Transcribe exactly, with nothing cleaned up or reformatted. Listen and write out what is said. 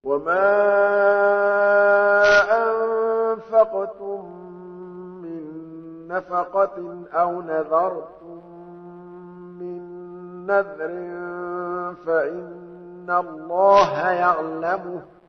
وما أنفقتم من نفقة أو نذرتم من نذر فإن الله يعلمه